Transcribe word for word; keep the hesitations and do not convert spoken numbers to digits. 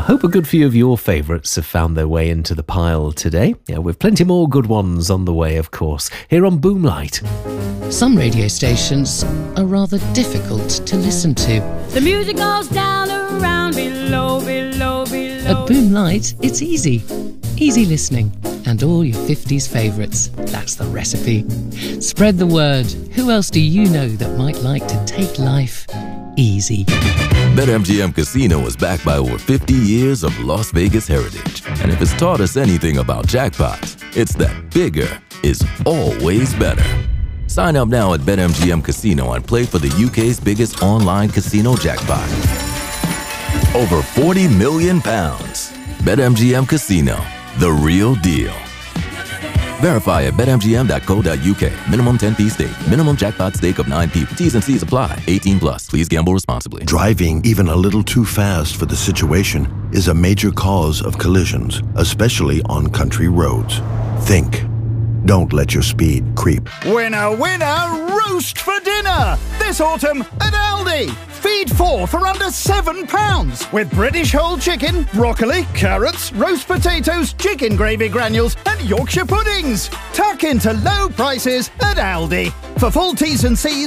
hope a good few of your favourites have found their way into the pile today. Yeah, with plenty more good ones on the way, of course, here on Boomlight. Some radio stations are rather difficult to listen to. The music goes down around below, below, below. At Boomlight, it's easy. Easy listening. And all your fifties favourites. That's the recipe. Spread the word. Who else do you know that might like to take life easy? BetMGM Casino is backed by over fifty years of Las Vegas heritage. And if it's taught us anything about jackpots, it's that bigger is always better. Sign up now at BetMGM Casino and play for the U K's biggest online casino jackpot. Over forty million pounds. BetMGM Casino, the real deal. Verify at bet M G M dot co dot U K. Minimum ten p stake. Minimum jackpot stake of nine p. T's and C's apply. eighteen plus. Please gamble responsibly. Driving even a little too fast for the situation is a major cause of collisions, especially on country roads. Think. Don't let your speed creep. Winner, winner, roast for dinner! This autumn at Aldi. Feed four for under seven pounds. With British whole chicken, broccoli, carrots, roast potatoes, chicken gravy granules, and Yorkshire puddings. Tuck into low prices at Aldi. For full T's and C's,